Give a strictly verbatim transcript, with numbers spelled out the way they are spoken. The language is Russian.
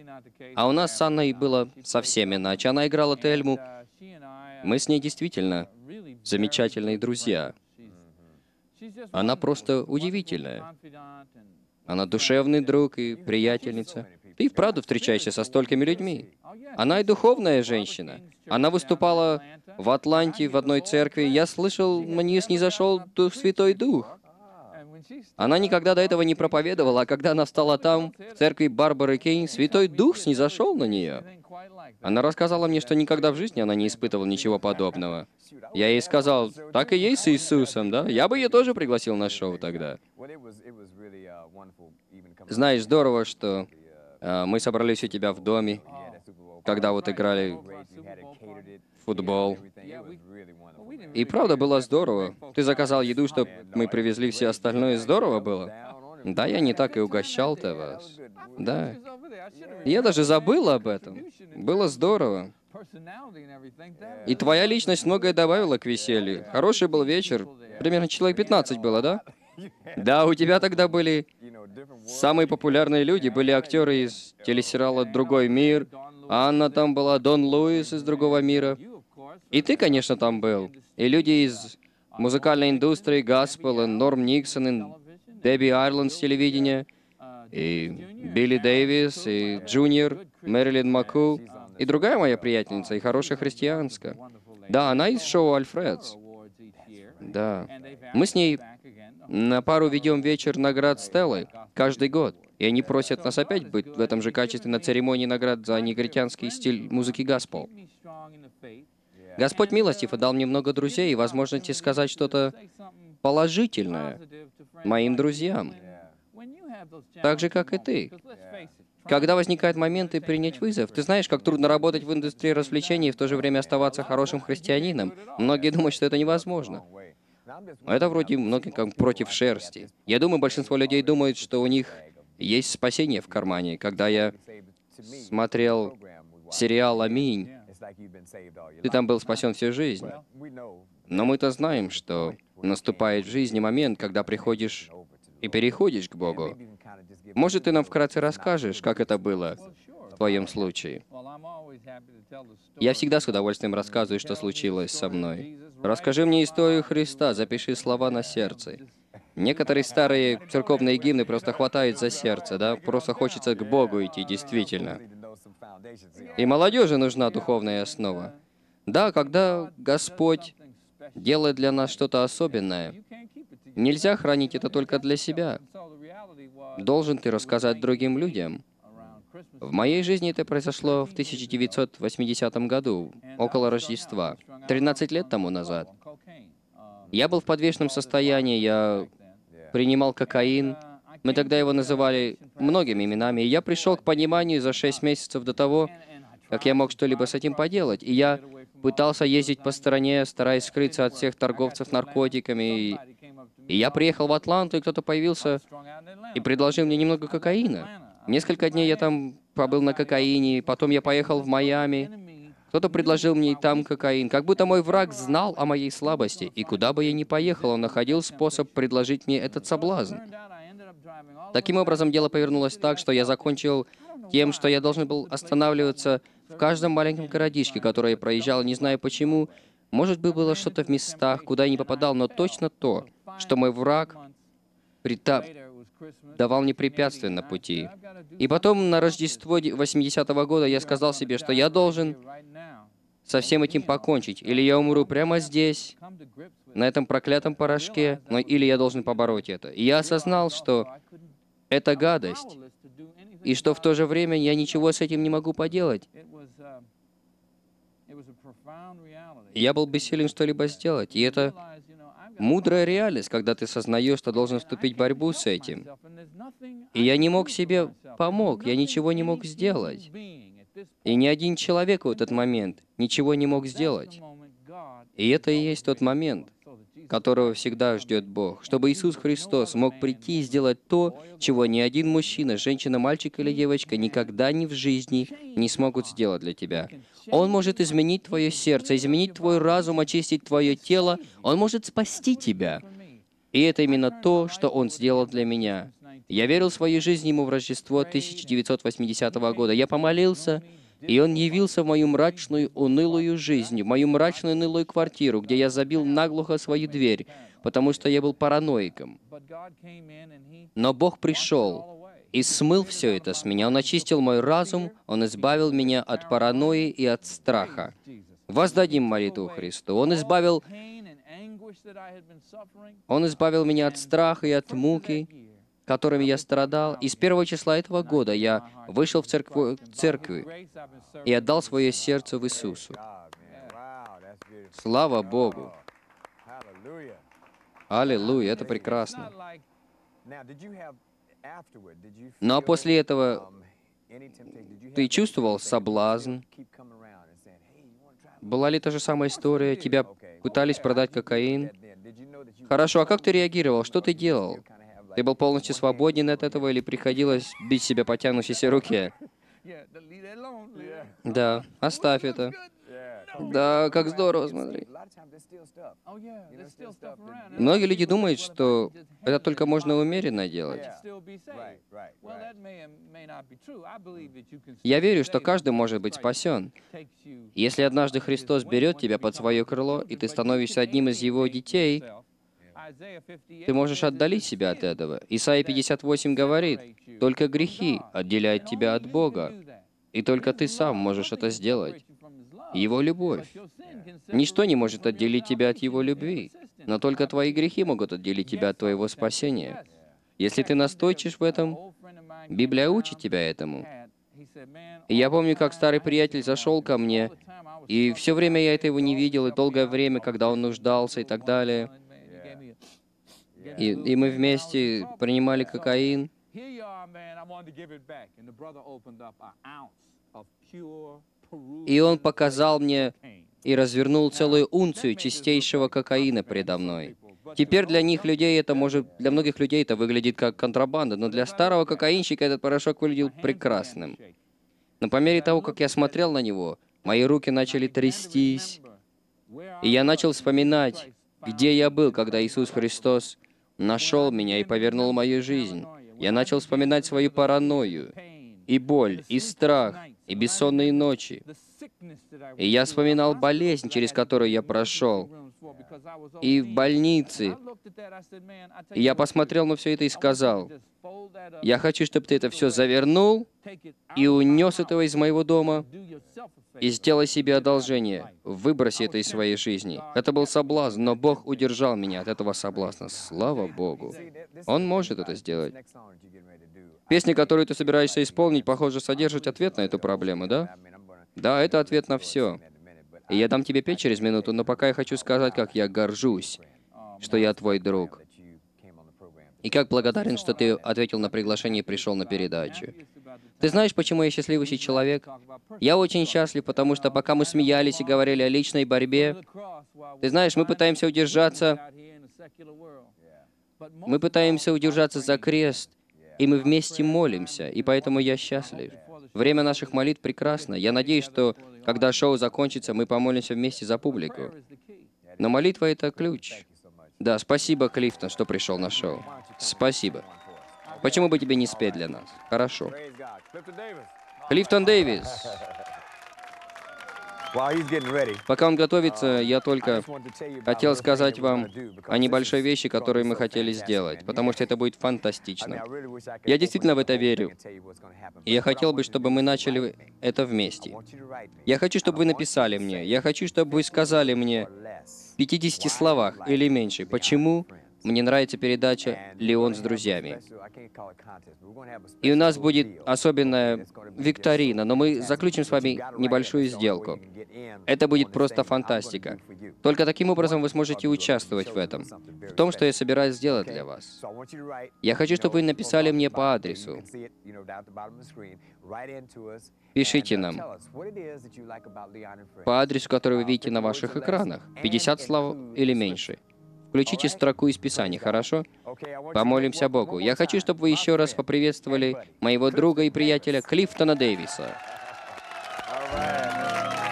А у нас с Анной было совсем иначе. Она играла Тельму. Мы с ней действительно замечательные друзья. Она просто удивительная. Она душевный друг и приятельница. Ты и вправду встречаешься со столькими людьми. Она и духовная женщина. Она выступала в Атланте в одной церкви. Я слышал, на нее снизошел Дух Святой Дух. Она никогда до этого не проповедовала, а когда она стала там, в церкви Барбары Кейн, Святой Дух снизошел на нее. Она рассказала мне, что никогда в жизни она не испытывала ничего подобного. Я ей сказал, так и есть с Иисусом, да? Я бы ее тоже пригласил на шоу тогда. Знаешь, здорово, что э, мы собрались у тебя в доме, когда вот играли в футбол. И правда было здорово. Ты заказал еду, чтобы мы привезли все остальное. Здорово было. Да, я не так и угощал-то вас. Да. Я даже забыл об этом. Было здорово. И твоя личность многое добавила к веселью. Хороший был вечер. Примерно человек пятнадцать было, да? Да, у тебя тогда были самые популярные люди. Были актеры из телесериала «Другой мир». Анна там была, Дон Луис из «Другого мира». И ты, конечно, там был. И люди из музыкальной индустрии, Гаспел, Норм Никсон, и Дебби Айрланд с телевидения, и Билли Дэвис, и Джуниор, Мэрилин Маку, и другая моя приятельница, и хорошая христианка. Да, она из шоу «Альфредс». Да. Мы с ней на пару ведем вечер наград Стеллы каждый год. И они просят нас опять быть в этом же качестве на церемонии наград за негритянский стиль музыки гаспел. Господь милостив и дал мне много друзей и возможности сказать что-то положительное моим друзьям. Так же, как и ты. Когда возникают моменты принять вызов, ты знаешь, как трудно работать в индустрии развлечений и в то же время оставаться хорошим христианином. Многие думают, что это невозможно. Это вроде многим как против шерсти. Я думаю, большинство людей думают, что у них есть спасение в кармане. Когда я смотрел сериал «Аминь», ты там был спасен всю жизнь. Но мы-то знаем, что наступает в жизни момент, когда приходишь и переходишь к Богу. Может, ты нам вкратце расскажешь, как это было в твоем случае? Я всегда с удовольствием рассказываю, что случилось со мной. Расскажи мне историю Христа, запиши слова на сердце. Некоторые старые церковные гимны просто хватают за сердце, да? Просто хочется к Богу идти, действительно. И молодежи нужна духовная основа. Да, когда Господь делает для нас что-то особенное, нельзя хранить это только для себя. Должен ты рассказать другим людям. В моей жизни это произошло в тысяча девятьсот восьмидесятом году, около Рождества, тринадцать лет тому назад. Я был в подвешенном состоянии, я принимал кокаин. Мы тогда его называли многими именами. И я пришел к пониманию за шесть месяцев до того, как я мог что-либо с этим поделать. И я пытался ездить по стране, стараясь скрыться от всех торговцев наркотиками. И, и я приехал в Атланту, и кто-то появился и предложил мне немного кокаина. Несколько дней я там побыл на кокаине, потом я поехал в Майами. Кто-то предложил мне и там кокаин. Как будто мой враг знал о моей слабости, и куда бы я ни поехал, он находил способ предложить мне этот соблазн. Таким образом, дело повернулось так, что я закончил тем, что я должен был останавливаться в каждом маленьком городишке, который я проезжал, не знаю почему. Может быть, было что-то в местах, куда я не попадал, но точно то, что мой враг прита... давал мне препятствия на пути. И потом на Рождество восьмидесятого года я сказал себе, что я должен со всем этим покончить. Или я умру прямо здесь, на этом проклятом порошке, но или я должен побороть это. И я осознал, что это гадость, и что в то же время я ничего с этим не могу поделать. И я был бессилен что-либо сделать. И это мудрая реальность, когда ты сознаешь, что должен вступить в борьбу с этим. И я не мог себе помог, я ничего не мог сделать. И ни один человек в этот момент ничего не мог сделать. И это и есть тот момент, которого всегда ждет Бог, чтобы Иисус Христос мог прийти и сделать то, чего ни один мужчина, женщина, мальчик или девочка никогда ни в жизни не смогут сделать для тебя. Он может изменить твое сердце, изменить твой разум, очистить твое тело. Он может спасти тебя. И это именно то, что Он сделал для меня. Я верил своей жизни Ему в Рождество тысяча девятьсот восьмидесятого года. Я помолился, и Он явился в мою мрачную, унылую жизнь, в мою мрачную, унылую квартиру, где я забил наглухо свою дверь, потому что я был параноиком. Но Бог пришел и смыл все это с меня. Он очистил мой разум, Он избавил меня от паранойи и от страха. Воздадим молитву Христу. Он избавил, Он избавил меня от страха и от муки, которыми я страдал. И с первого числа этого года я вышел в церкву, церкви и отдал свое сердце в Иисусу. Слава Богу! Аллилуйя! Это прекрасно. Но после этого ты чувствовал соблазн? Была ли та же самая история? Тебя пытались продать кокаин? Хорошо, а как ты реагировал? Что ты делал? Ты был полностью свободен от этого или приходилось бить себя по тянущейся руке? Да, оставь это. Да, как здорово, смотри. Многие люди думают, что это только можно умеренно делать. Я верю, что каждый может быть спасен. Если однажды Христос берет тебя под свое крыло, и ты становишься одним из Его детей, ты можешь отдалить себя от этого. Исайя пятьдесят восемь говорит, «Только грехи отделяют тебя от Бога, и только ты сам можешь это сделать». Его любовь. Ничто не может отделить тебя от Его любви, но только твои грехи могут отделить тебя от твоего спасения. Если ты настойчишь в этом, Библия учит тебя этому. И я помню, как старый приятель зашел ко мне, и все время я этого не видел, и долгое время, когда он нуждался и так далее. И, и мы вместе принимали кокаин. И он показал мне и развернул целую унцию чистейшего кокаина передо мной. Теперь для них людей это может, для многих людей это выглядит как контрабанда, но для старого кокаинщика этот порошок выглядел прекрасным. Но по мере того, как я смотрел на него, мои руки начали трястись, и я начал вспоминать, где я был, когда Иисус Христос нашел меня и повернул мою жизнь. Я начал вспоминать свою паранойю, и боль, и страх, и бессонные ночи. И я вспоминал болезнь, через которую я прошел, и в больнице. И я посмотрел на все это и сказал, я хочу, чтобы ты это все завернул и унес этого из моего дома, и сделай себе одолжение, выброси это из своей жизни. Это был соблазн, но Бог удержал меня от этого соблазна. Слава Богу. Он может это сделать. Песня, которую ты собираешься исполнить, похоже, содержит ответ на эту проблему, да? Да, это ответ на все. И я дам тебе петь через минуту, но пока я хочу сказать, как я горжусь, что я твой друг. И как благодарен, что ты ответил на приглашение и пришел на передачу. Ты знаешь, почему я счастливый человек? Я очень счастлив, потому что пока мы смеялись и говорили о личной борьбе, ты знаешь, мы пытаемся удержаться, мы пытаемся удержаться за крест, и мы вместе молимся, и поэтому я счастлив. Время наших молитв прекрасно. Я надеюсь, что, когда шоу закончится, мы помолимся вместе за публику. Но молитва — это ключ. Да, спасибо, Клифтон, что пришел на шоу. Спасибо. Почему бы тебе не спеть для нас? Хорошо. Клифтон Дэвис. Пока он готовится, я только хотел сказать вам о небольшой вещи, которую мы хотели сделать, потому что это будет фантастично. Я действительно в это верю. И я хотел бы, чтобы мы начали это вместе. Я хочу, чтобы вы написали мне. Я хочу, чтобы вы сказали мне в пятидесяти словах или меньше, почему мне нравится передача «Леон с друзьями». И у нас будет особенная викторина, но мы заключим с вами небольшую сделку. Это будет просто фантастика. Только таким образом вы сможете участвовать в этом, в том, что я собираюсь сделать для вас. Я хочу, чтобы вы написали мне по адресу. Пишите нам по адресу, который вы видите на ваших экранах. пятьдесят слов или меньше. Включите строку из Писания, хорошо? Помолимся Богу. Я хочу, чтобы вы еще раз поприветствовали моего друга и приятеля Клифтона Дэвиса.